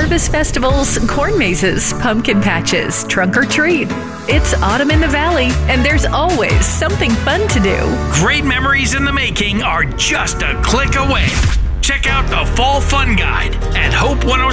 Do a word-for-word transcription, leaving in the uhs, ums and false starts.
harvest festivals, corn mazes, pumpkin patches, trunk or treat. It's autumn in the valley, and there's always something fun to do. Great memories in the making are just a click away. Check out the Fall Fun Guide at hope ten